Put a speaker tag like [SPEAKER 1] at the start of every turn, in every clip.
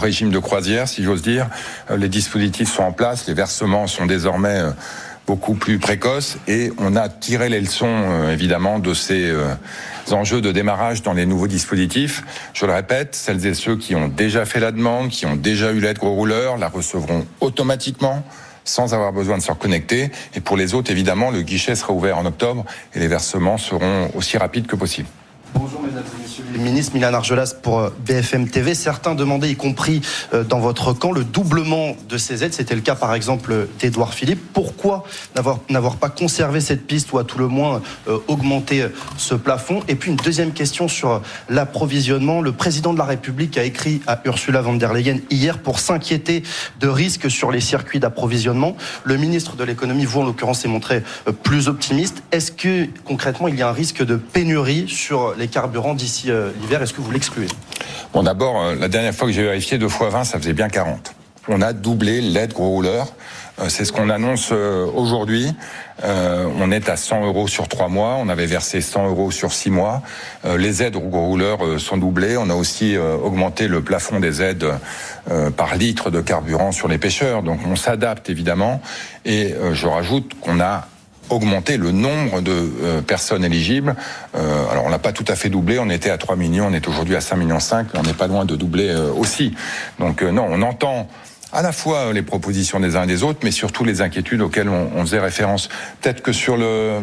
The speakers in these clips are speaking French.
[SPEAKER 1] régime de croisière, si j'ose dire. Les dispositifs sont en place, les versements sont désormais beaucoup plus précoces et on a tiré les leçons évidemment de ces enjeux de démarrage dans les nouveaux dispositifs. Je le répète, celles et ceux qui ont déjà fait la demande, qui ont déjà eu l'aide gros rouleur, la recevront automatiquement sans avoir besoin de se reconnecter. Et pour les autres, évidemment, le guichet sera ouvert en octobre et les versements seront aussi rapides que possible.
[SPEAKER 2] Bonjour mesdames et messieurs les ministres, Milan Argelas pour BFM TV. Certains demandaient, y compris dans votre camp, le doublement de ces aides. C'était le cas par exemple d'Édouard Philippe. Pourquoi n'avoir pas conservé cette piste ou à tout le moins augmenter ce plafond? Et puis une deuxième question sur l'approvisionnement. Le président de la République a écrit à Ursula von der Leyen hier pour s'inquiéter de risques sur les circuits d'approvisionnement. Le ministre de l'économie, vous en l'occurrence, s'est montré plus optimiste. Est-ce que concrètement il y a un risque de pénurie sur les carburants d'ici l'hiver? Est-ce que vous l'excluez?
[SPEAKER 1] Bon, d'abord, la dernière fois que j'ai vérifié, 2 fois 20, ça faisait bien 40. On a doublé l'aide gros rouleur. C'est ce qu'on annonce aujourd'hui. On est à 100 € sur 3 mois. On avait versé 100 € sur 6 mois. Les aides gros rouleurs sont doublées. On a aussi augmenté le plafond des aides par litre de carburant sur les pêcheurs. Donc on s'adapte évidemment. Et je rajoute qu'on a augmenter le nombre de personnes éligibles. Alors on l'a pas tout à fait doublé, on était à 3 millions, on est aujourd'hui à 5,5 millions, on n'est pas loin de doubler aussi. Donc non, on entend à la fois les propositions des uns et des autres, mais surtout les inquiétudes auxquelles on faisait référence. Peut-être que sur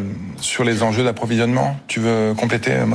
[SPEAKER 1] les enjeux d'approvisionnement, tu veux compléter, Maud ?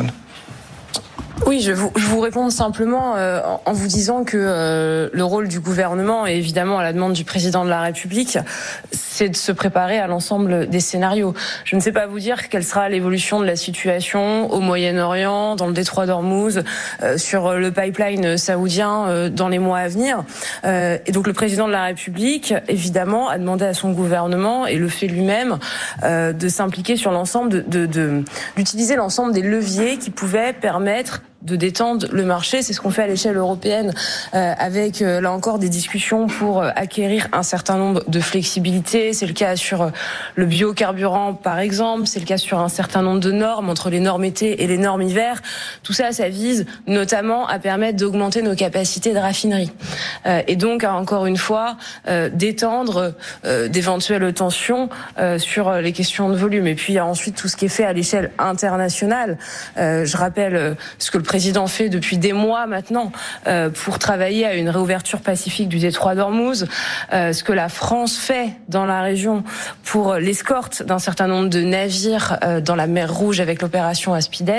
[SPEAKER 3] Oui, je vous réponds simplement en vous disant que le rôle du gouvernement, et évidemment à la demande du président de la République, c'est de se préparer à l'ensemble des scénarios. Je ne sais pas vous dire quelle sera l'évolution de la situation au Moyen-Orient, dans le détroit d'Ormuz, sur le pipeline saoudien dans les mois à venir. Et donc le président de la République, évidemment, a demandé à son gouvernement, et le fait lui-même, de s'impliquer sur l'ensemble, d'utiliser l'ensemble des leviers qui pouvaient permettre de détendre le marché. C'est ce qu'on fait à l'échelle européenne avec, là encore, des discussions pour acquérir un certain nombre de flexibilités. C'est le cas sur le biocarburant, par exemple. C'est le cas sur un certain nombre de normes, entre les normes été et les normes hiver. Tout ça, ça vise notamment à permettre d'augmenter nos capacités de raffinerie. Et donc, encore une fois, d'étendre d'éventuelles tensions sur les questions de volume. Et puis, il y a ensuite tout ce qui est fait à l'échelle internationale. Je rappelle ce que le président fait depuis des mois maintenant pour travailler à une réouverture pacifique du détroit d'Ormuz, ce que la France fait dans la région pour l'escorte d'un certain nombre de navires dans la mer Rouge avec l'opération Aspides,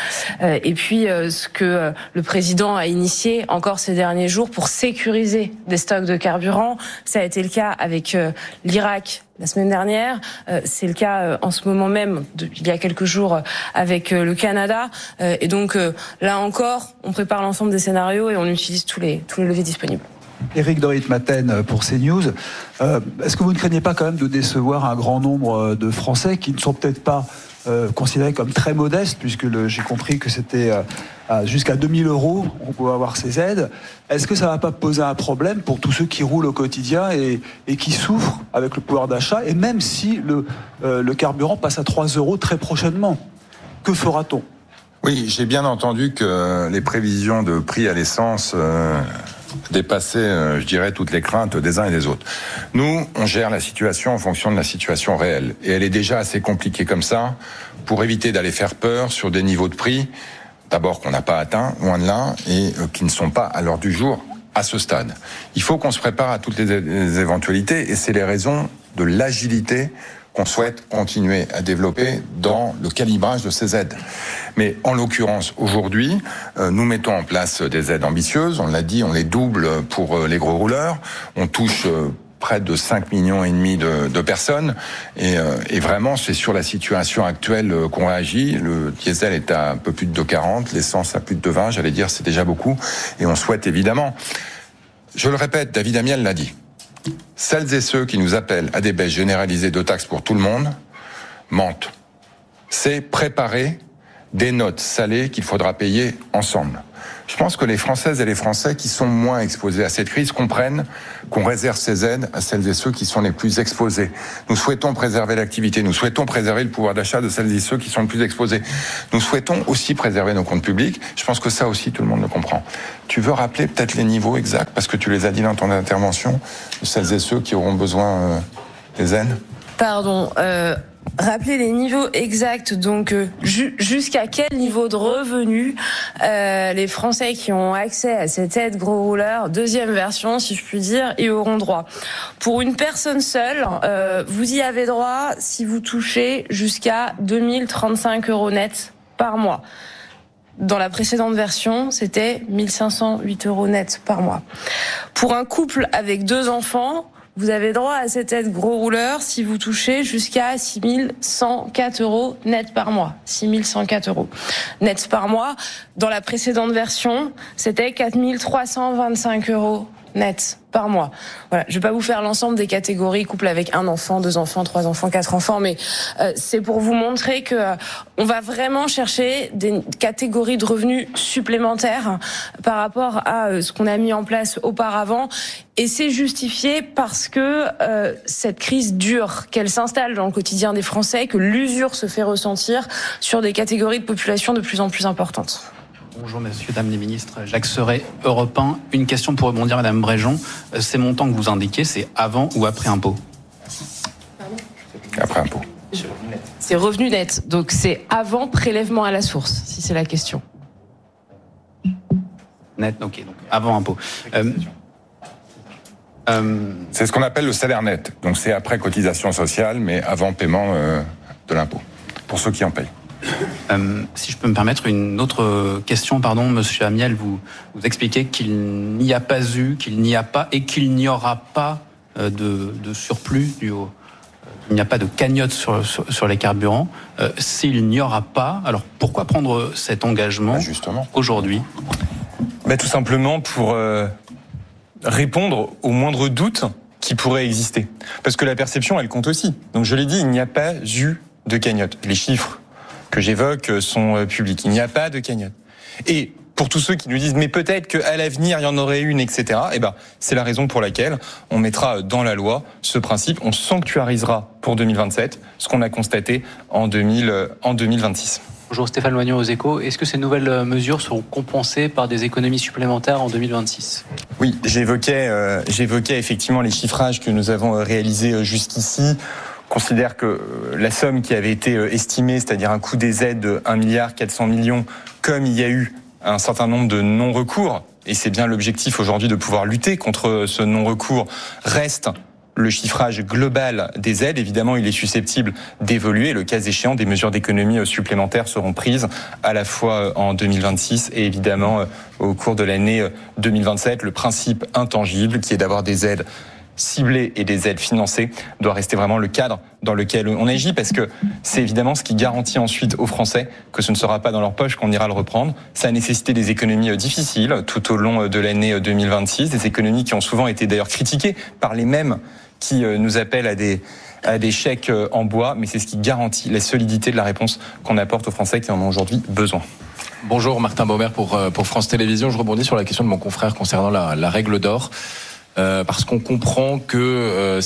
[SPEAKER 3] et puis ce que le président a initié encore ces derniers jours pour sécuriser des stocks de carburant. Ça a été le cas avec l'Irak la semaine dernière, c'est le cas en ce moment même, il y a quelques jours, avec le Canada. Et donc là encore, on prépare l'ensemble des scénarios et on utilise tous les leviers disponibles.
[SPEAKER 4] Éric de Ritmaten pour CNews. Est-ce que vous ne craignez pas quand même de décevoir un grand nombre de Français qui ne sont peut-être pas considérés comme très modestes, puisque j'ai compris que c'était jusqu'à 2 000 €, on peut avoir ces aides. Est-ce que ça ne va pas poser un problème pour tous ceux qui roulent au quotidien et qui souffrent avec le pouvoir d'achat, et même si le carburant passe à 3 € très prochainement? Que fera-t-on?
[SPEAKER 1] Oui, j'ai bien entendu que les prévisions de prix à l'essence dépassaient, je dirais, toutes les craintes des uns et des autres. Nous, on gère la situation en fonction de la situation réelle. Et elle est déjà assez compliquée comme ça, pour éviter d'aller faire peur sur des niveaux de prix, d'abord qu'on n'a pas atteint, loin de là, et qui ne sont pas à l'heure du jour à ce stade. Il faut qu'on se prépare à toutes les éventualités, et c'est les raisons de l'agilité qu'on souhaite continuer à développer dans le calibrage de ces aides. Mais en l'occurrence, aujourd'hui, nous mettons en place des aides ambitieuses. On l'a dit, on les double pour les gros rouleurs. On touche près de 5,5 millions de personnes. Et vraiment, c'est sur la situation actuelle qu'on réagit. Le diesel est à un peu plus de 2,40, l'essence à plus de 2,20, j'allais dire, c'est déjà beaucoup. Et on souhaite évidemment, je le répète, David Amiel l'a dit, celles et ceux qui nous appellent à des baisses généralisées de taxes pour tout le monde mentent. C'est préparer des notes salées qu'il faudra payer ensemble. Je pense que les Françaises et les Français qui sont moins exposés à cette crise comprennent qu'on réserve ces aides à celles et ceux qui sont les plus exposés. Nous souhaitons préserver l'activité, nous souhaitons préserver le pouvoir d'achat de celles et ceux qui sont le plus exposés. Nous souhaitons aussi préserver nos comptes publics. Je pense que ça aussi, tout le monde le comprend. Tu veux rappeler peut-être les niveaux exacts, parce que tu les as dit dans ton intervention, de celles et ceux qui auront besoin des aides ?
[SPEAKER 3] Pardon, rappeler les niveaux exacts, donc jusqu'à quel niveau de revenu les Français qui ont accès à cette aide gros rouleur, deuxième version si je puis dire, y auront droit. Pour une personne seule, vous y avez droit si vous touchez jusqu'à 2035 € net par mois. Dans la précédente version, c'était 1508 € net par mois. Pour un couple avec 2 enfants, vous avez droit à cette aide gros rouleur si vous touchez jusqu'à 6104 € net par mois. 6104 € net par mois. Dans la précédente version, c'était 4325 € net par mois. Voilà, je vais pas vous faire l'ensemble des catégories, couple avec 1 enfant, 2 enfants, 3 enfants, 4 enfants, mais c'est pour vous montrer que on va vraiment chercher des catégories de revenus supplémentaires par rapport à ce qu'on a mis en place auparavant, et c'est justifié parce que cette crise dure, qu'elle s'installe dans le quotidien des Français, que l'usure se fait ressentir sur des catégories de population de plus en plus importantes.
[SPEAKER 5] Bonjour messieurs, dames les ministres, Jacques Serret, Europe 1. Une question pour rebondir, madame Bréjon. Ces montants que vous indiquez, c'est avant ou après impôt ?
[SPEAKER 1] Après impôt.
[SPEAKER 3] C'est revenu net, donc c'est avant prélèvement à la source, si c'est la question.
[SPEAKER 5] Net, ok, donc avant impôt.
[SPEAKER 1] C'est ce qu'on appelle le salaire net. Donc c'est après cotisation sociale, mais avant paiement de l'impôt, pour ceux qui en payent.
[SPEAKER 5] Si je peux me permettre une autre question, pardon, monsieur Amiel, vous expliquez qu'il n'y a pas eu, qu'il n'y a pas et qu'il n'y aura pas de surplus il n'y a pas de cagnotte sur les carburants. S'il n'y aura pas, alors pourquoi prendre cet engagement aujourd'hui ?
[SPEAKER 6] Tout simplement pour répondre aux moindres doutes qui pourraient exister. Parce que la perception, elle compte aussi. Donc je l'ai dit, il n'y a pas eu de cagnotte. Les chiffres que j'évoque sont publics. Il n'y a pas de cagnotte. Et pour tous ceux qui nous disent mais peut-être qu'à l'avenir il y en aurait une, etc. C'est la raison pour laquelle on mettra dans la loi ce principe. On sanctuarisera pour 2027 ce qu'on a constaté en 2026.
[SPEAKER 7] Bonjour, Stéphane Loignon aux Échos. Est-ce que ces nouvelles mesures seront compensées par des économies supplémentaires en 2026 ?
[SPEAKER 6] Oui, j'évoquais effectivement les chiffrages que nous avons réalisés jusqu'ici. Considère que la somme qui avait été estimée, c'est-à-dire un coût des aides de 1,4 milliard, comme il y a eu un certain nombre de non-recours, et c'est bien l'objectif aujourd'hui de pouvoir lutter contre ce non-recours, reste le chiffrage global des aides. Évidemment, il est susceptible d'évoluer. Le cas échéant, des mesures d'économie supplémentaires seront prises à la fois en 2026 et évidemment au cours de l'année 2027. Le principe intangible qui est d'avoir des aides ciblées et des aides financées doit rester vraiment le cadre dans lequel on agit, parce que c'est évidemment ce qui garantit ensuite aux Français que ce ne sera pas dans leur poche qu'on ira le reprendre. Ça a nécessité des économies difficiles tout au long de l'année 2026, des économies qui ont souvent été d'ailleurs critiquées par les mêmes qui nous appellent à des chèques en bois, mais c'est ce qui garantit la solidité de la réponse qu'on apporte aux Français qui en ont aujourd'hui besoin.
[SPEAKER 8] Bonjour, Martin Baumer pour France Télévisions. Je rebondis sur la question de mon confrère concernant la règle d'or. Parce qu'on comprend que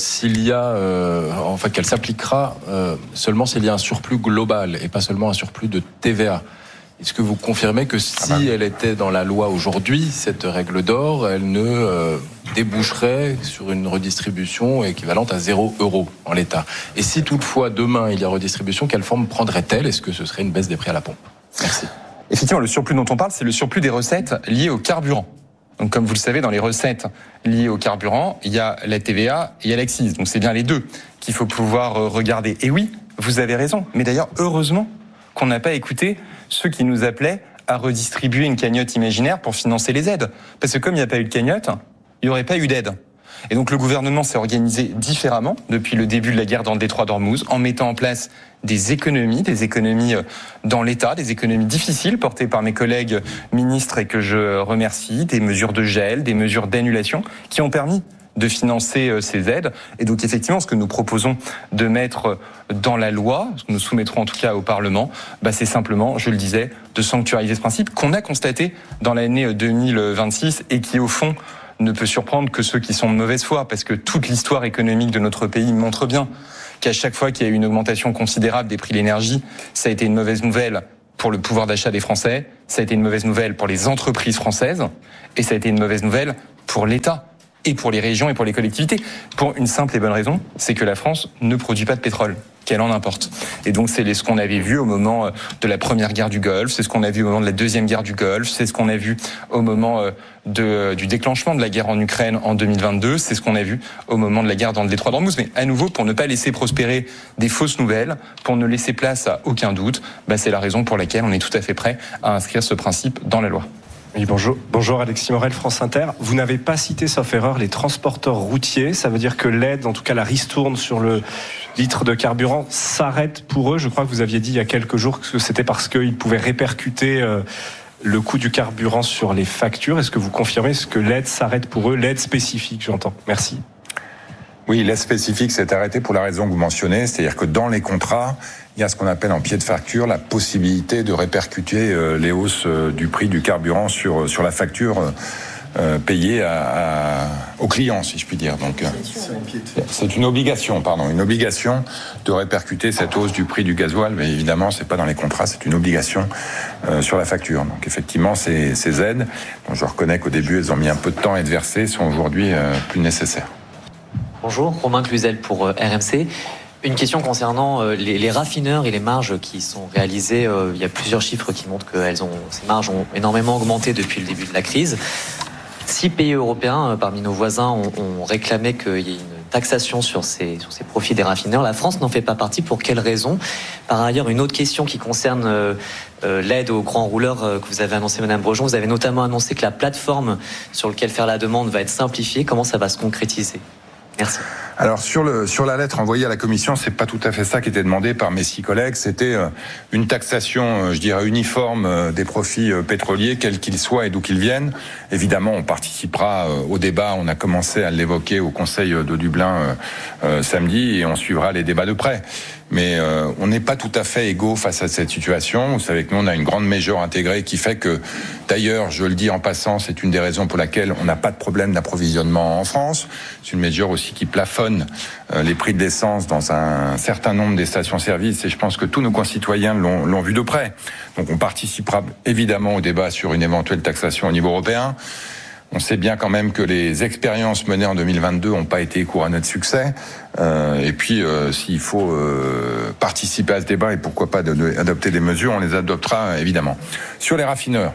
[SPEAKER 8] qu'elle s'appliquera seulement s'il y a un surplus global et pas seulement un surplus de TVA. Est-ce que vous confirmez que si elle était dans la loi aujourd'hui, cette règle d'or, elle ne déboucherait sur une redistribution équivalente à 0 € en l'état ? Et si toutefois demain il y a redistribution, quelle forme prendrait-elle ? Est-ce que ce serait une baisse des prix à la pompe ? Merci.
[SPEAKER 6] Effectivement, le surplus dont on parle, c'est le surplus des recettes liées au carburant. Donc, comme vous le savez, dans les recettes liées au carburant, il y a la TVA et il y a l'accise. Donc, c'est bien les deux qu'il faut pouvoir regarder. Et oui, vous avez raison. Mais d'ailleurs, heureusement qu'on n'a pas écouté ceux qui nous appelaient à redistribuer une cagnotte imaginaire pour financer les aides. Parce que comme il n'y a pas eu de cagnotte, il n'y aurait pas eu d'aide. Et donc, le gouvernement s'est organisé différemment depuis le début de la guerre dans le détroit d'Ormuz, en mettant en place des économies dans l'État, des économies difficiles portées par mes collègues ministres et que je remercie, des mesures de gel, des mesures d'annulation qui ont permis de financer ces aides. Et donc effectivement, ce que nous proposons de mettre dans la loi, ce que nous soumettrons en tout cas au Parlement, c'est simplement, je le disais, de sanctuariser ce principe qu'on a constaté dans l'année 2026 et qui au fond ne peut surprendre que ceux qui sont de mauvaise foi, parce que toute l'histoire économique de notre pays montre bien qu'à chaque fois qu'il y a eu une augmentation considérable des prix de l'énergie, ça a été une mauvaise nouvelle pour le pouvoir d'achat des Français, ça a été une mauvaise nouvelle pour les entreprises françaises, et ça a été une mauvaise nouvelle pour l'État, et pour les régions et pour les collectivités. Pour une simple et bonne raison, c'est que la France ne produit pas de pétrole, qu'elle en importe. Et donc c'est ce qu'on avait vu au moment de la première guerre du Golfe, c'est ce qu'on a vu au moment de la deuxième guerre du Golfe, c'est ce qu'on a vu au moment du déclenchement de la guerre en Ukraine en 2022, c'est ce qu'on a vu au moment de la guerre dans le détroit d'Ormuz. Mais à nouveau, pour ne pas laisser prospérer des fausses nouvelles, pour ne laisser place à aucun doute, c'est la raison pour laquelle on est tout à fait prêt à inscrire ce principe dans la loi.
[SPEAKER 9] Oui, bonjour Alexis Morel, France Inter. Vous n'avez pas cité, sauf erreur, les transporteurs routiers. Ça veut dire que l'aide, en tout cas la ristourne sur le litre de carburant, s'arrête pour eux. Je crois que vous aviez dit il y a quelques jours que c'était parce qu'ils pouvaient répercuter le coût du carburant sur les factures. Est-ce que vous confirmez que l'aide s'arrête pour eux, l'aide spécifique, j'entends. Merci.
[SPEAKER 1] Oui, l'aide spécifique s'est arrêtée pour la raison que vous mentionnez, c'est-à-dire que dans les contrats, il y a ce qu'on appelle en pied de facture la possibilité de répercuter les hausses du prix du carburant sur la facture payée aux clients, si je puis dire. Donc, c'est une obligation de répercuter cette hausse du prix du gasoil, mais évidemment, c'est pas dans les contrats, c'est une obligation sur la facture. Donc, effectivement, ces aides, dont je reconnais qu'au début, elles ont mis un peu de temps à être versées, sont aujourd'hui plus nécessaires.
[SPEAKER 10] Bonjour, Romain Cluzel pour RMC. Une question concernant les raffineurs et les marges qui sont réalisées. Il y a plusieurs chiffres qui montrent que ces marges ont énormément augmenté depuis le début de la crise. 6 pays européens, parmi nos voisins, ont réclamé qu'il y ait une taxation sur ces profits des raffineurs. La France n'en fait pas partie. Pour quelles raisons ? Par ailleurs, une autre question qui concerne l'aide aux grands rouleurs que vous avez annoncé, Madame Brejon. Vous avez notamment annoncé que la plateforme sur laquelle faire la demande va être simplifiée. Comment ça va se concrétiser ? Merci.
[SPEAKER 1] Alors sur la lettre envoyée à la Commission, c'est pas tout à fait ça qui était demandé par mes 6 collègues. C'était une taxation, je dirais, uniforme des profits pétroliers, quels qu'ils soient et d'où qu'ils viennent. Évidemment, on participera au débat. On a commencé à l'évoquer au Conseil de Dublin samedi et on suivra les débats de près. Mais on n'est pas tout à fait égaux face à cette situation. Vous savez que nous, on a une grande major intégrée qui fait que, d'ailleurs, je le dis en passant, c'est une des raisons pour laquelle on n'a pas de problème d'approvisionnement en France. C'est une major aussi qui plafonne les prix de l'essence dans un certain nombre des stations-service et je pense que tous nos concitoyens l'ont vu de près. Donc on participera évidemment au débat sur une éventuelle taxation au niveau européen. On sait bien quand même que les expériences menées en 2022 n'ont pas été couronnées de succès. Et puis, s'il faut participer à ce débat et pourquoi pas adopter des mesures, on les adoptera évidemment. Sur les raffineurs,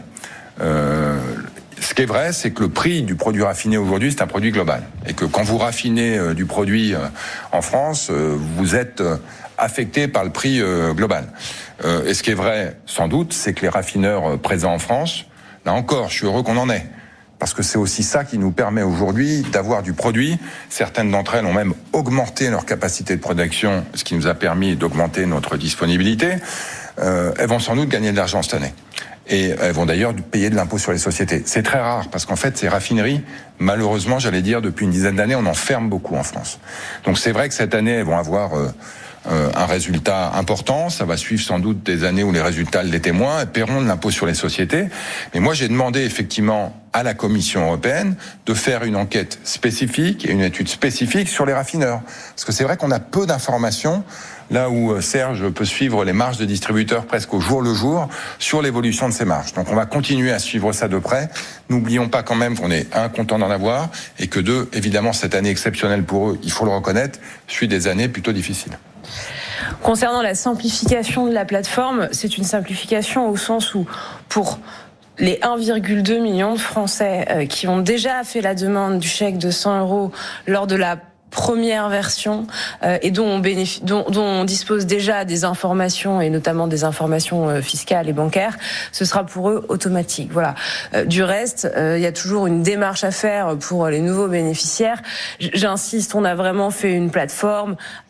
[SPEAKER 1] ce qui est vrai, c'est que le prix du produit raffiné aujourd'hui, c'est un produit global. Et que quand vous raffinez du produit en France, vous êtes affecté par le prix global. Et ce qui est vrai, sans doute, c'est que les raffineurs présents en France, là encore, je suis heureux qu'on en ait. Parce que c'est aussi ça qui nous permet aujourd'hui d'avoir du produit. Certaines d'entre elles ont même augmenté leur capacité de production, ce qui nous a permis d'augmenter notre disponibilité. Elles vont sans doute gagner de l'argent cette année. Et elles vont d'ailleurs payer de l'impôt sur les sociétés. C'est très rare, parce qu'en fait, ces raffineries, malheureusement, j'allais dire, depuis une dizaine d'années, on en ferme beaucoup en France. Donc c'est vrai que cette année, elles vont avoir un résultat important. Ça va suivre sans doute des années où les résultats l'étaient moins. Elles paieront de l'impôt sur les sociétés. Mais moi, j'ai demandé effectivement à la Commission européenne de faire une enquête spécifique et une étude spécifique sur les raffineurs. Parce que c'est vrai qu'on a peu d'informations, là où Serge peut suivre les marges des distributeurs presque au jour le jour sur l'évolution de ces marges. Donc on va continuer à suivre ça de près. N'oublions pas quand même qu'on est content d'en avoir et que évidemment, cette année exceptionnelle pour eux, il faut le reconnaître, suit des années plutôt difficiles.
[SPEAKER 3] Concernant la simplification de la plateforme, c'est une simplification au sens où, pour les 1,2 million de Français qui ont déjà fait la demande du chèque de 100 € lors de la première version et dont on dispose déjà des informations et notamment des informations fiscales et bancaires, ce sera pour eux automatique. Voilà. Du reste, il y a toujours une démarche à faire pour les nouveaux bénéficiaires. J'insiste, on a vraiment fait une plateforme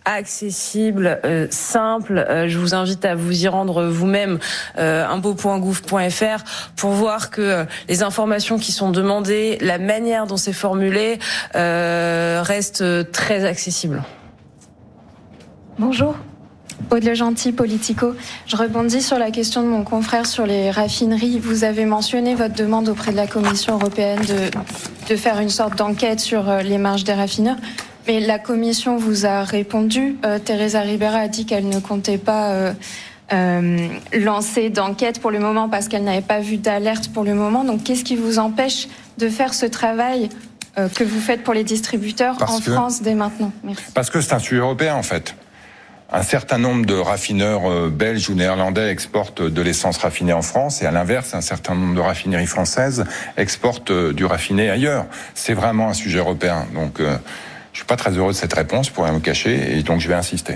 [SPEAKER 3] accessible, simple. Je vous invite à vous y rendre vous-même, impôts.gouv.fr, pour voir que les informations qui sont demandées, la manière dont c'est formulé, restent très accessibles.
[SPEAKER 11] Bonjour. Aude Le Gentil, Politico. Je rebondis sur la question de mon confrère sur les raffineries. Vous avez mentionné votre demande auprès de la Commission européenne de faire une sorte d'enquête sur les marges des raffineurs. Mais la Commission vous a répondu. Teresa Ribera a dit qu'elle ne comptait pas lancer d'enquête pour le moment parce qu'elle n'avait pas vu d'alerte pour le moment. Donc qu'est-ce qui vous empêche de faire ce travail que vous faites pour les distributeurs France dès maintenant? Merci.
[SPEAKER 1] Parce que c'est un sujet européen en fait. Un certain nombre de raffineurs belges ou néerlandais exportent de l'essence raffinée en France et à l'inverse, un certain nombre de raffineries françaises exportent du raffiné ailleurs. C'est vraiment un sujet européen. Donc, je suis pas très heureux de cette réponse, pour rien me cacher, et donc je vais insister.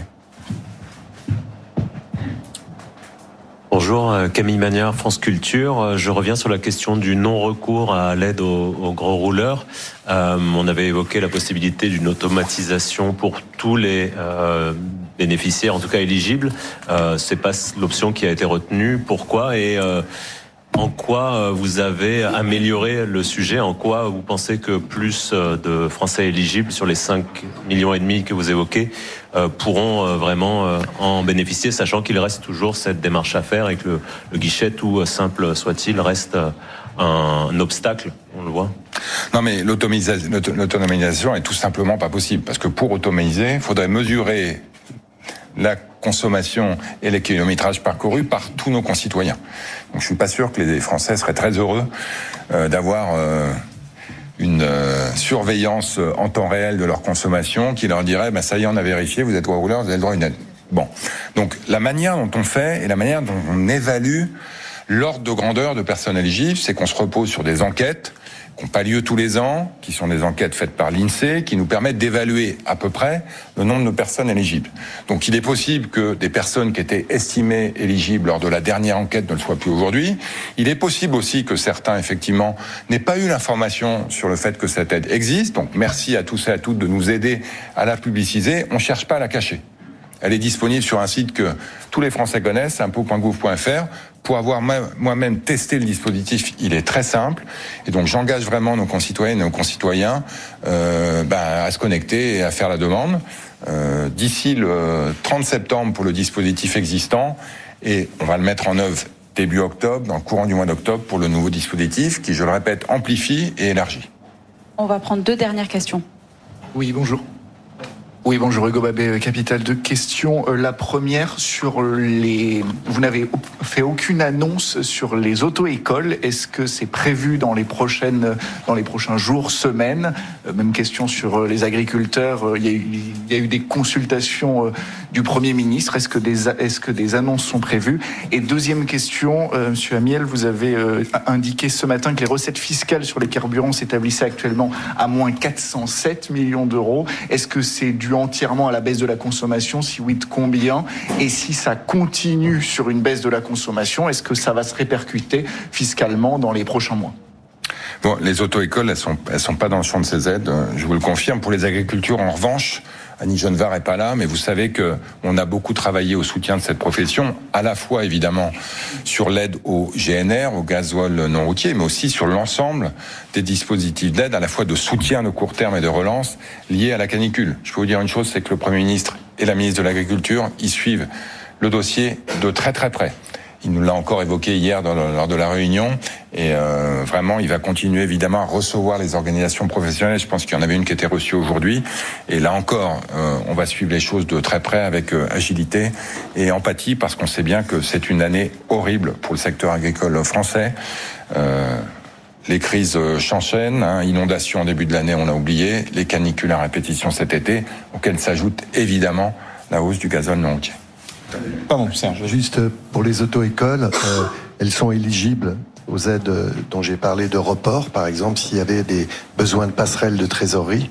[SPEAKER 12] Bonjour, Camille Magnard, France Culture. Je reviens sur la question du non-recours à l'aide aux gros rouleurs. On avait évoqué la possibilité d'une automatisation pour tous les bénéficiaires, en tout cas éligibles. C'est pas l'option qui a été retenue. Pourquoi et en quoi vous avez amélioré le sujet? En quoi vous pensez que plus de Français éligibles sur les 5,5 millions que vous évoquez pourront vraiment en bénéficier, sachant qu'il reste toujours cette démarche à faire et que le guichet, tout simple soit-il, reste un obstacle, on le voit?
[SPEAKER 1] Non mais l'autonomisation est tout simplement pas possible, parce que pour autonomiser, il faudrait mesurer la consommation et les kilométrages parcourus par tous nos concitoyens. Donc je suis pas sûr que les Français seraient très heureux d'avoir une surveillance en temps réel de leur consommation qui leur dirait ça y est, on a vérifié, vous êtes gros rouleur, vous avez le droit à une aide. Bon. Donc la manière dont on fait et la manière dont on évalue l'ordre de grandeur de personnes éligibles, c'est qu'on se repose sur des enquêtes qui n'ont pas lieu tous les ans, qui sont des enquêtes faites par l'INSEE, qui nous permettent d'évaluer à peu près le nombre de personnes éligibles. Donc il est possible que des personnes qui étaient estimées éligibles lors de la dernière enquête ne le soient plus aujourd'hui. Il est possible aussi que certains, effectivement, n'aient pas eu l'information sur le fait que cette aide existe. Donc merci à tous et à toutes de nous aider à la publiciser. On ne cherche pas à la cacher. Elle est disponible sur un site que tous les Français connaissent, impôts.gouv.fr. Pour avoir moi-même testé le dispositif, il est très simple. Et donc j'engage vraiment nos concitoyennes et nos concitoyens à se connecter et à faire la demande. D'ici le 30 septembre pour le dispositif existant. Et on va le mettre en œuvre début octobre, dans le courant du mois d'octobre, pour le nouveau dispositif qui, je le répète, amplifie et élargit.
[SPEAKER 13] On va prendre 2 dernières questions.
[SPEAKER 14] Oui, bonjour. Oui, bonjour, Hugo Babet, Capital. 2 questions. La première, vous n'avez fait aucune annonce sur les auto-écoles. Est-ce que c'est prévu dans les prochains jours, semaines? Même question sur les agriculteurs. Il y a eu des consultations du Premier ministre. Est-ce que des annonces sont prévues? Et deuxième question, Monsieur Amiel, vous avez indiqué ce matin que les recettes fiscales sur les carburants s'établissaient actuellement à moins 407 millions d'euros. Est-ce que c'est dû entièrement à la baisse de la consommation? Si oui, de combien? Et si ça continue sur une baisse de la consommation, est-ce que ça va se répercuter fiscalement dans les prochains mois?
[SPEAKER 1] Bon, les auto-écoles, elles sont pas dans le champ de ces aides, je vous le confirme. Pour les agricultures, en revanche, Annie Genevard est pas là, mais vous savez que on a beaucoup travaillé au soutien de cette profession, à la fois évidemment sur l'aide au GNR, au gasoil non routier, mais aussi sur l'ensemble des dispositifs d'aide, à la fois de soutien de court terme et de relance liés à la canicule. Je peux vous dire une chose, c'est que le Premier ministre et la ministre de l'Agriculture, ils suivent le dossier de très très près. Il nous l'a encore évoqué hier lors de la réunion et vraiment il va continuer évidemment à recevoir les organisations professionnelles. Je pense qu'il y en avait une qui était reçue aujourd'hui et là encore on va suivre les choses de très près avec agilité et empathie parce qu'on sait bien que c'est une année horrible pour le secteur agricole français. Les crises s'enchaînent, inondations en début de l'année on a oublié, les canicules à répétition cet été auxquelles s'ajoute évidemment la hausse du gazole non routier.
[SPEAKER 6] Pardon, Serge.
[SPEAKER 15] Juste pour les auto-écoles, elles sont éligibles aux aides dont j'ai parlé de report, par exemple, s'il y avait des besoins de passerelles de trésorerie.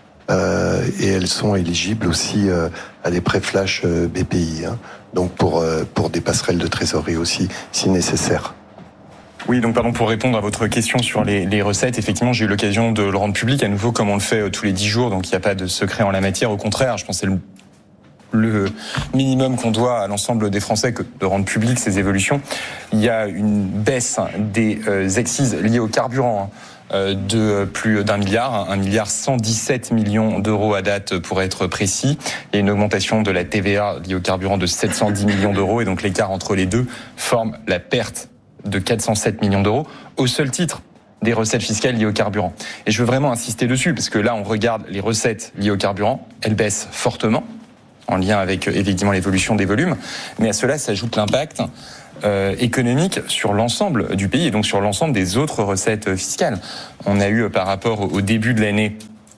[SPEAKER 15] Et elles sont éligibles aussi à des prêts flash BPI, donc pour des passerelles de trésorerie aussi, si nécessaire.
[SPEAKER 6] Oui, donc pardon, pour répondre à votre question sur les recettes, effectivement, j'ai eu l'occasion de le rendre public à nouveau comme on le fait tous les 10 jours, donc il n'y a pas de secret en la matière. Au contraire, je pense que c'est le minimum qu'on doit à l'ensemble des Français que de rendre publiques ces évolutions. Il y a une baisse des excises liées au carburant de plus d'1 milliard, 1,117 milliard d'euros à date pour être précis. Il y a une augmentation de la TVA liée au carburant de 710 millions d'euros et donc l'écart entre les deux forme la perte de 407 millions d'euros au seul titre des recettes fiscales liées au carburant. Et je veux vraiment insister dessus parce que là on regarde les recettes liées au carburant, elles baissent fortement en lien avec évidemment l'évolution des volumes, mais à cela s'ajoute l'impact économique sur l'ensemble du pays et donc sur l'ensemble des autres recettes fiscales. On a eu par rapport au début de l'année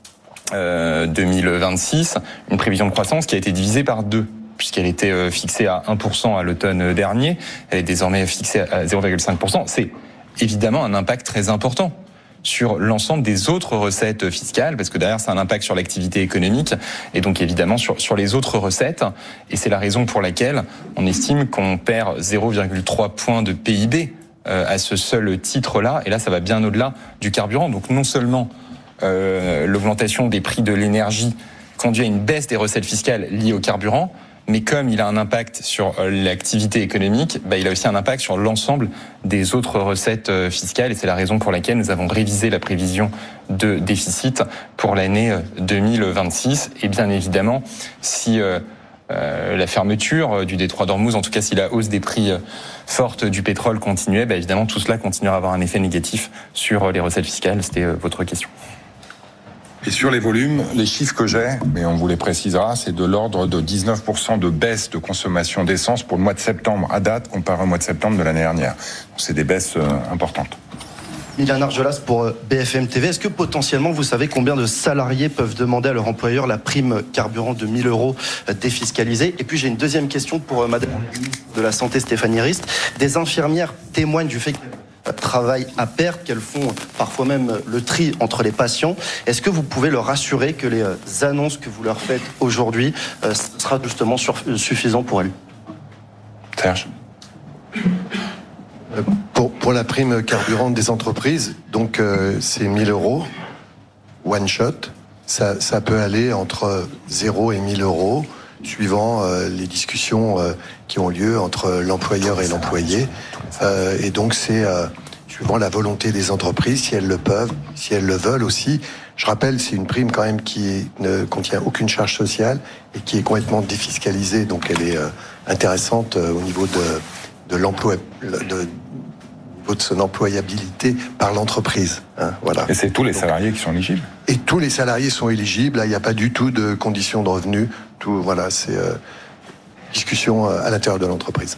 [SPEAKER 6] 2026 une prévision de croissance qui a été divisée par 2 puisqu'elle était fixée à 1% à l'automne dernier, elle est désormais fixée à 0,5%. C'est évidemment un impact très important sur l'ensemble des autres recettes fiscales, parce que derrière, c'est un impact sur l'activité économique, et donc évidemment sur les autres recettes. Et c'est la raison pour laquelle on estime qu'on perd 0,3 points de PIB à ce seul titre-là, et là, ça va bien au-delà du carburant. Donc non seulement l'augmentation des prix de l'énergie conduit à une baisse des recettes fiscales liées au carburant, mais comme il a un impact sur l'activité économique, il a aussi un impact sur l'ensemble des autres recettes fiscales. Et c'est la raison pour laquelle nous avons révisé la prévision de déficit pour l'année 2026. Et bien évidemment, si la fermeture du détroit d'Ormuz, en tout cas si la hausse des prix forte du pétrole continuait, évidemment tout cela continuera à avoir un effet négatif sur les recettes fiscales. C'était votre question.
[SPEAKER 1] Et sur les volumes, les chiffres que j'ai, mais on vous les précisera, c'est de l'ordre de 19% de baisse de consommation d'essence pour le mois de septembre à date comparé au mois de septembre de l'année dernière. Donc c'est des baisses importantes.
[SPEAKER 2] Milan Argelas pour BFM TV. Est-ce que potentiellement vous savez combien de salariés peuvent demander à leur employeur la prime carburant de 1 000 € défiscalisée? Et puis j'ai une deuxième question pour Madame de la Santé Stéphanie Rist. Des infirmières témoignent du fait qu'elles travaillent à perte, qu'elles font parfois même le tri entre les patients. Est-ce que vous pouvez leur assurer que les annonces que vous leur faites aujourd'hui sera justement suffisant pour elles?
[SPEAKER 1] Serge.
[SPEAKER 15] Pour la prime carburant des entreprises, donc c'est 1 000 €, one shot. Ça peut aller entre 0 et 1 000 €, suivant les discussions qui ont lieu entre l'employeur et l'employé. Et donc c'est suivant la volonté des entreprises, si elles le peuvent, si elles le veulent aussi. Je rappelle, c'est une prime quand même qui ne contient aucune charge sociale et qui est complètement défiscalisée, donc elle est intéressante au niveau de l'emploi, de son employabilité par l'entreprise. Voilà.
[SPEAKER 1] Et c'est tous les salariés qui sont éligibles?
[SPEAKER 15] Et tous les salariés sont éligibles. Là, il n'y a pas du tout de conditions de revenus. Tout, voilà, c'est discussion à l'intérieur de l'entreprise.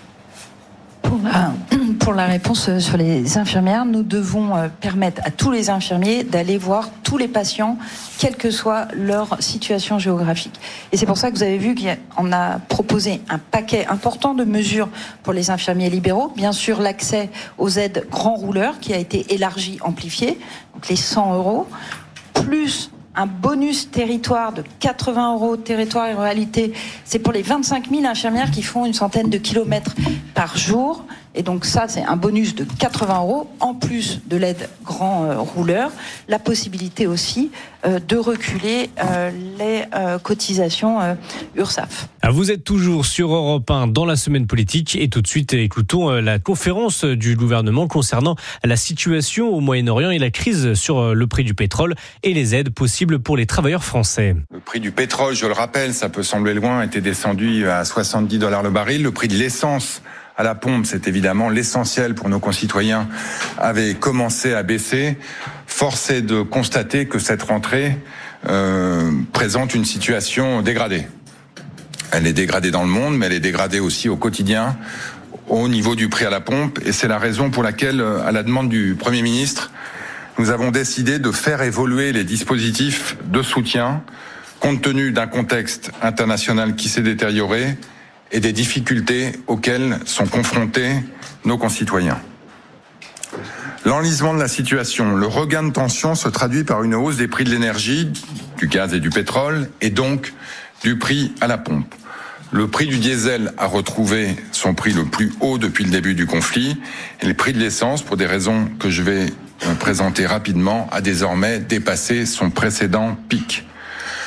[SPEAKER 13] Pour la réponse sur les infirmières, nous devons permettre à tous les infirmiers d'aller voir tous les patients, quelle que soit leur situation géographique. Et c'est pour ça que vous avez vu qu'on a proposé un paquet important de mesures pour les infirmiers libéraux. Bien sûr, l'accès aux aides grands rouleurs qui a été élargi, amplifié, donc les 100 €, plus un bonus territoire de 80 € territoire et ruralité. C'est pour les 25 000 infirmières qui font une centaine de kilomètres par jour. Et donc ça, c'est un bonus de 80 €, en plus de l'aide grand rouleur. La possibilité aussi de reculer les cotisations URSSAF.
[SPEAKER 16] Vous êtes toujours sur Europe 1 dans la semaine politique et tout de suite écoutons la conférence du gouvernement concernant la situation au Moyen-Orient et la crise sur le prix du pétrole et les aides possibles pour les travailleurs français.
[SPEAKER 1] Le prix du pétrole, je le rappelle, ça peut sembler loin, était descendu à 70 $ le baril. Le prix de l'essence à la pompe, c'est évidemment l'essentiel pour nos concitoyens, avait commencé à baisser. Force est de constater que cette rentrée présente une situation dégradée. Elle est dégradée dans le monde, mais elle est dégradée aussi au quotidien, au niveau du prix à la pompe. Et c'est la raison pour laquelle, à la demande du Premier ministre, nous avons décidé de faire évoluer les dispositifs de soutien, compte tenu d'un contexte international qui s'est détérioré et des difficultés auxquelles sont confrontés nos concitoyens. L'enlisement de la situation, le regain de tension se traduit par une hausse des prix de l'énergie, du gaz et du pétrole, et donc du prix à la pompe. Le prix du diesel a retrouvé son prix le plus haut depuis le début du conflit, et le prix de l'essence, pour des raisons que je vais présenter rapidement, a désormais dépassé son précédent pic.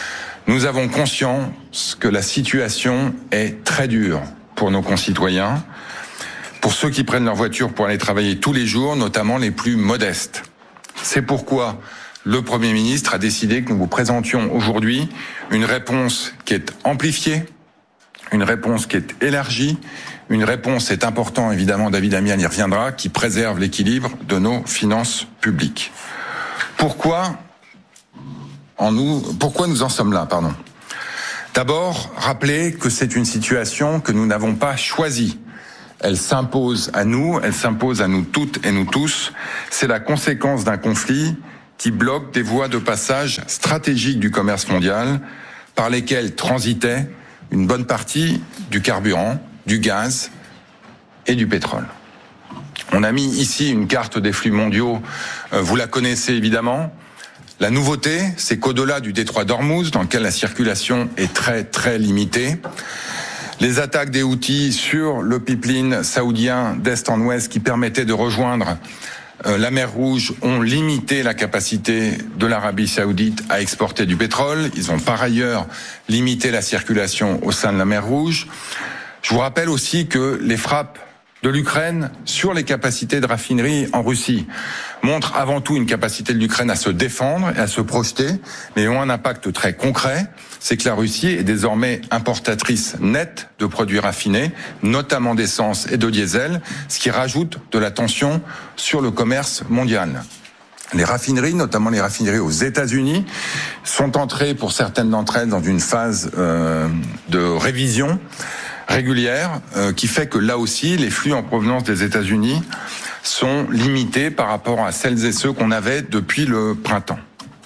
[SPEAKER 1] Nous avons conscience que la situation est très dure pour nos concitoyens, pour ceux qui prennent leur voiture pour aller travailler tous les jours, notamment les plus modestes. C'est pourquoi le Premier ministre a décidé que nous vous présentions aujourd'hui une réponse qui est amplifiée, une réponse qui est élargie, une réponse, c'est important évidemment, David Amiel y reviendra, qui préserve l'équilibre de nos finances publiques. Pourquoi nous en sommes là, D'abord, rappeler que c'est une situation que nous n'avons pas choisie. Elle s'impose à nous toutes et nous tous. C'est la conséquence d'un conflit qui bloque des voies de passage stratégiques du commerce mondial par lesquelles transitait une bonne partie du carburant, du gaz et du pétrole. On a mis ici une carte des flux mondiaux, vous la connaissez évidemment. La nouveauté, c'est qu'au-delà du détroit d'Ormuz, dans lequel la circulation est très très limitée, les attaques des Houthis sur le pipeline saoudien d'est en ouest qui permettait de rejoindre la mer Rouge ont limité la capacité de l'Arabie saoudite à exporter du pétrole. Ils ont par ailleurs limité la circulation au sein de la mer Rouge. Je vous rappelle aussi que les frappes de l'Ukraine sur les capacités de raffinerie en Russie montrent avant tout une capacité de l'Ukraine à se défendre et à se projeter, mais ont un impact très concret, c'est que la Russie est désormais importatrice nette de produits raffinés, notamment d'essence et de diesel, ce qui rajoute de la tension sur le commerce mondial. Les raffineries, notamment les raffineries aux États-Unis, sont entrées pour certaines d'entre elles dans une phase de révision régulière qui fait que là aussi les flux en provenance des États-Unis sont limités par rapport à celles et ceux qu'on avait depuis le printemps.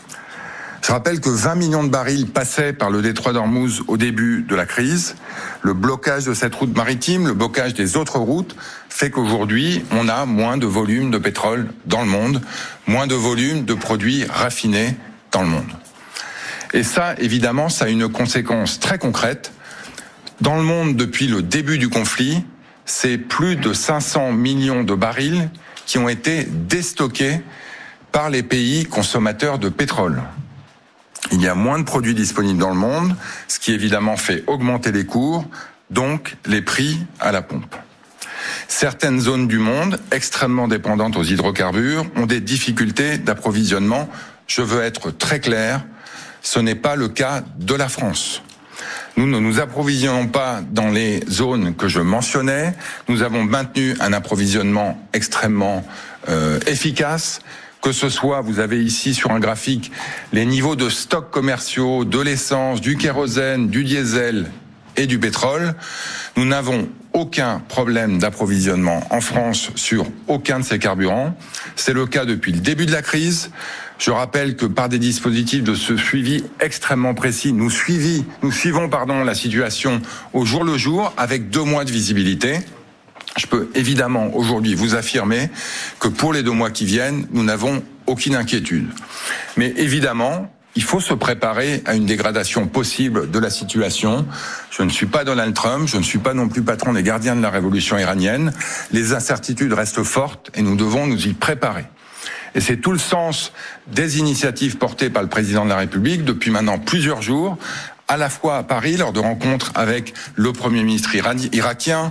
[SPEAKER 1] Je rappelle que 20 millions de barils passaient par le détroit d'Ormuz au début de la crise. Le blocage de cette route maritime, le blocage des autres routes fait qu'aujourd'hui on a moins de volume de pétrole dans le monde, moins de volume de produits raffinés dans le monde. Et ça, évidemment, ça a une conséquence très concrète. Dans le monde, depuis le début du conflit, c'est plus de 500 millions de barils qui ont été déstockés par les pays consommateurs de pétrole. Il y a moins de produits disponibles dans le monde, ce qui évidemment fait augmenter les cours, donc les prix à la pompe. Certaines zones du monde, extrêmement dépendantes aux hydrocarbures, ont des difficultés d'approvisionnement. Je veux être très clair, ce n'est pas le cas de la France. Nous ne nous approvisionnons pas dans les zones que je mentionnais. Nous avons maintenu un approvisionnement extrêmement efficace. Que ce soit, vous avez ici sur un graphique, les niveaux de stocks commerciaux, de l'essence, du kérosène, du diesel et du pétrole. Nous n'avons aucun problème d'approvisionnement en France sur aucun de ces carburants. C'est le cas depuis le début de la crise. Je rappelle que par des dispositifs de ce suivi extrêmement précis, nous suivons la situation au jour le jour avec 2 mois de visibilité. Je peux évidemment aujourd'hui vous affirmer que pour les 2 mois qui viennent, nous n'avons aucune inquiétude. Mais évidemment, il faut se préparer à une dégradation possible de la situation. Je ne suis pas Donald Trump, je ne suis pas non plus patron des gardiens de la révolution iranienne. Les incertitudes restent fortes et nous devons nous y préparer. Et c'est tout le sens des initiatives portées par le président de la République depuis maintenant plusieurs jours, à la fois à Paris, lors de rencontres avec le Premier ministre irakien,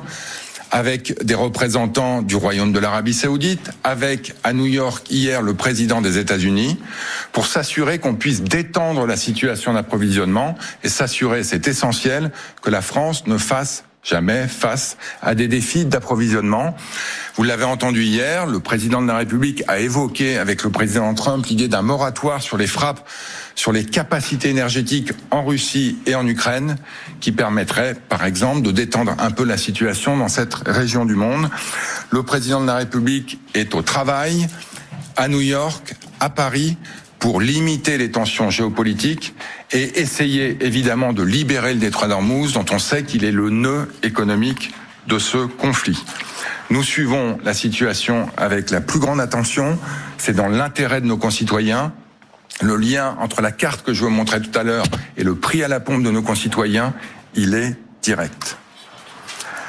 [SPEAKER 1] avec des représentants du Royaume de l'Arabie Saoudite, avec à New York hier le président des États-Unis, pour s'assurer qu'on puisse détendre la situation d'approvisionnement et s'assurer, c'est essentiel, que la France ne fasse jamais face à des défis d'approvisionnement. Vous l'avez entendu hier, le président de la République a évoqué avec le président Trump l'idée d'un moratoire sur les frappes, sur les capacités énergétiques en Russie et en Ukraine, qui permettrait, par exemple, de détendre un peu la situation dans cette région du monde. Le président de la République est au travail, à New York, à Paris, pour limiter les tensions géopolitiques et essayer évidemment de libérer le détroit d'Ormuz, dont on sait qu'il est le nœud économique de ce conflit. Nous suivons la situation avec la plus grande attention, c'est dans l'intérêt de nos concitoyens. Le lien entre la carte que je vous montrais tout à l'heure et le prix à la pompe de nos concitoyens, il est direct.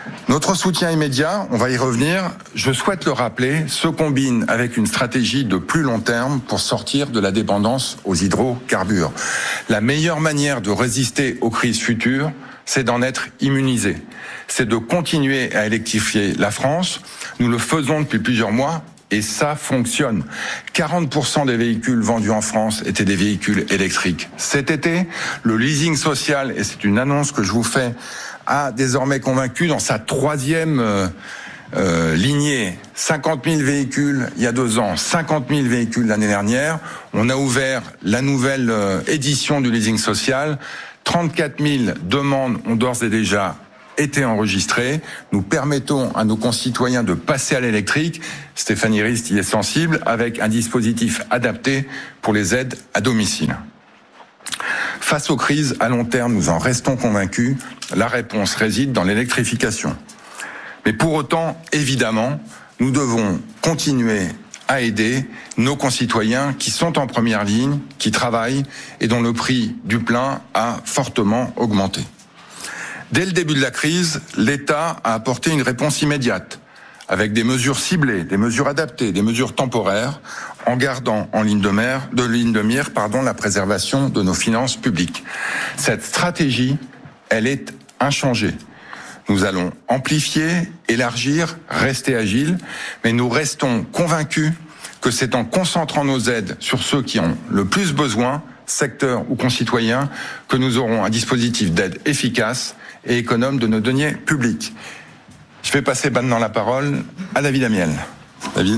[SPEAKER 1] Notre soutien immédiat, on va y revenir, je souhaite le rappeler, se combine avec une stratégie de plus long terme pour sortir de la dépendance aux hydrocarbures. La meilleure manière de résister aux crises futures, c'est d'en être immunisé. C'est de continuer à électrifier la France. Nous le faisons depuis plusieurs mois et ça fonctionne. 40% des véhicules vendus en France étaient des véhicules électriques. Cet été, le leasing social, et c'est une annonce que je vous fais, a désormais convaincu dans sa troisième lignée. 50 000 véhicules il y a 2 ans, 50 000 véhicules l'année dernière. On a ouvert la nouvelle édition du leasing social. 34 000 demandes ont d'ores et déjà été enregistrées. Nous permettons à nos concitoyens de passer à l'électrique. Stéphanie Rist y est sensible, avec un dispositif adapté pour les aides à domicile. Face aux crises à long terme, nous en restons convaincus, la réponse réside dans l'électrification. Mais pour autant, évidemment, nous devons continuer à aider nos concitoyens qui sont en première ligne, qui travaillent et dont le prix du plein a fortement augmenté. Dès le début de la crise, l'État a apporté une réponse immédiate, avec des mesures ciblées, des mesures adaptées, des mesures temporaires, en gardant en ligne de mire, la préservation de nos finances publiques. Cette stratégie, elle est inchangée. Nous allons amplifier, élargir, rester agiles, mais nous restons convaincus que c'est en concentrant nos aides sur ceux qui ont le plus besoin, secteurs ou concitoyens, que nous aurons un dispositif d'aide efficace et économe de nos deniers publics. Je vais passer maintenant la parole à David Amiel. David.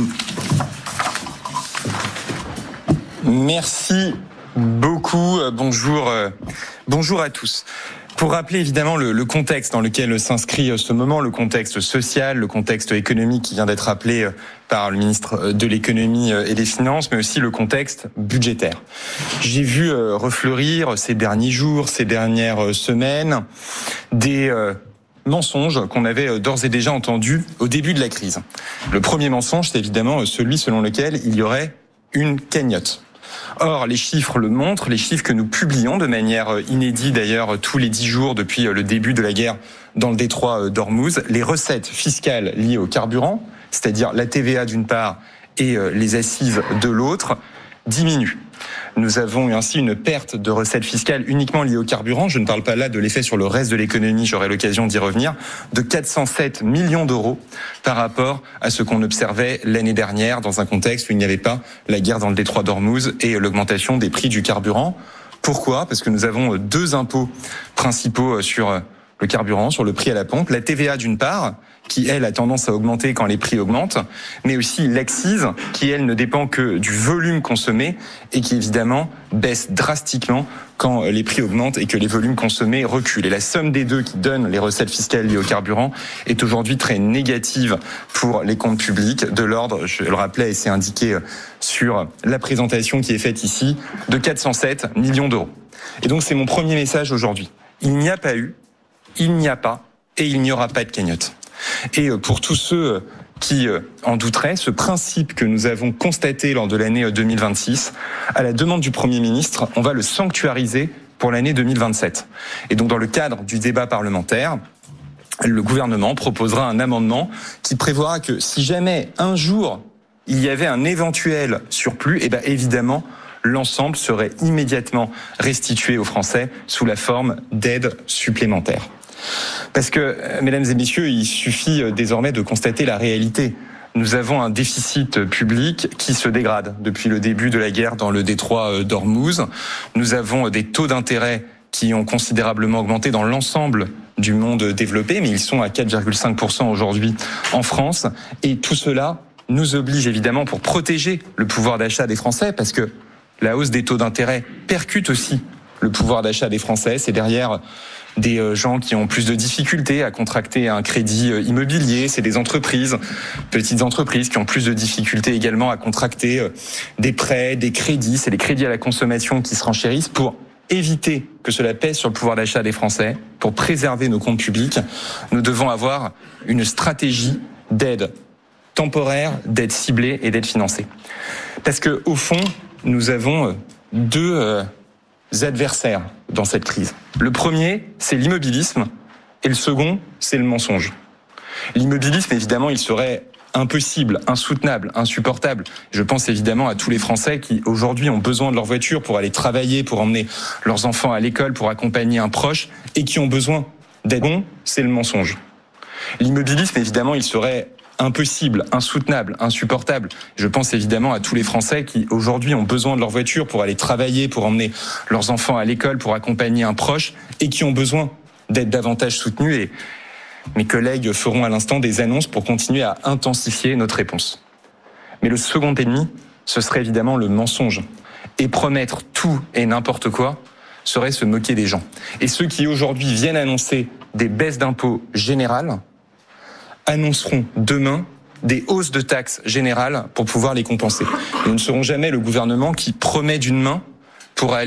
[SPEAKER 6] Merci beaucoup. Bonjour à tous. Pour rappeler évidemment le contexte dans lequel s'inscrit ce moment, le contexte social, le contexte économique qui vient d'être rappelé par le ministre de l'économie et des finances, mais aussi le contexte budgétaire. J'ai vu refleurir ces derniers jours, ces dernières semaines, des mensonges qu'on avait d'ores et déjà entendus au début de la crise. Le premier mensonge, c'est évidemment celui selon lequel il y aurait une cagnotte. Or, les chiffres le montrent, les chiffres que nous publions de manière inédite d'ailleurs tous les 10 jours depuis le début de la guerre dans le détroit d'Ormuz, les recettes fiscales liées au carburant, c'est-à-dire la TVA d'une part et les assises de l'autre, diminuent. Nous avons eu ainsi une perte de recettes fiscales uniquement liées au carburant, je ne parle pas là de l'effet sur le reste de l'économie, j'aurai l'occasion d'y revenir, de 407 millions d'euros par rapport à ce qu'on observait l'année dernière dans un contexte où il n'y avait pas la guerre dans le détroit d'Ormuz et l'augmentation des prix du carburant. Pourquoi ? Parce que nous avons 2 impôts principaux sur le carburant, sur le prix à la pompe, la TVA d'une part, qui elle a tendance à augmenter quand les prix augmentent, mais aussi l'accise, qui elle ne dépend que du volume consommé et qui évidemment baisse drastiquement quand les prix augmentent et que les volumes consommés reculent. Et la somme des deux qui donne les recettes fiscales liées au carburant est aujourd'hui très négative pour les comptes publics, de l'ordre, je le rappelais et c'est indiqué sur la présentation qui est faite ici, de 407 millions d'euros. Et donc c'est mon premier message aujourd'hui. Il n'y a pas eu, il n'y a pas et il n'y aura pas de cagnotte. Et pour tous ceux qui en douteraient, ce principe que nous avons constaté lors de l'année 2026, à la demande du Premier ministre, on va le sanctuariser pour l'année 2027. Et donc dans le cadre du débat parlementaire, le gouvernement proposera un amendement qui prévoira que si jamais un jour il y avait un éventuel surplus, et bien évidemment l'ensemble serait immédiatement restitué aux Français sous la forme d'aides supplémentaires. Parce que, mesdames et messieurs, il suffit désormais de constater la réalité. Nous avons un déficit public qui se dégrade depuis le début de la guerre dans le détroit d'Ormuz. Nous avons des taux d'intérêt qui ont considérablement augmenté dans l'ensemble du monde développé, mais ils sont à 4,5% aujourd'hui en France. Et tout cela nous oblige évidemment pour protéger le pouvoir d'achat des Français, parce que la hausse des taux d'intérêt percute aussi le pouvoir d'achat des Français. C'est derrière des gens qui ont plus de difficultés à contracter un crédit immobilier, c'est des entreprises, petites entreprises qui ont plus de difficultés également à contracter des prêts, des crédits, c'est les crédits à la consommation qui se renchérissent. Pour éviter que cela pèse sur le pouvoir d'achat des Français, pour préserver nos comptes publics, nous devons avoir une stratégie d'aide temporaire, d'aide ciblée et d'aide financée. Parce que au fond, nous avons deux adversaires dans cette crise. Le premier, c'est l'immobilisme, et le second, c'est le mensonge. L'immobilisme, évidemment, il serait impossible, insoutenable, insupportable. Je pense évidemment à tous les Français qui aujourd'hui ont besoin de leur voiture pour aller travailler, pour emmener leurs enfants à l'école, pour accompagner un proche et qui ont besoin d'aide. Bon, c'est le mensonge. L'immobilisme, évidemment, il serait impossible, insoutenable, insupportable. Je pense évidemment à tous les Français qui aujourd'hui ont besoin de leur voiture pour aller travailler, pour emmener leurs enfants à l'école, pour accompagner un proche et qui ont besoin d'être davantage soutenus. Et mes collègues feront à l'instant des annonces pour continuer à intensifier notre réponse. Mais le second ennemi, ce serait évidemment le mensonge. Et promettre tout et n'importe quoi serait se moquer des gens. Et ceux qui aujourd'hui viennent annoncer des baisses d'impôts générales annonceront demain des hausses de taxes générales pour pouvoir les compenser. Nous ne serons jamais le gouvernement qui promet d'une main pour aller